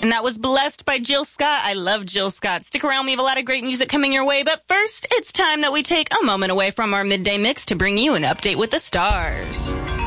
And that was Blessed by Jill Scott. I love Jill Scott. Stick around. We have a lot of great music coming your way. But first, it's time that we take a moment away from our midday mix to bring you an update with the stars.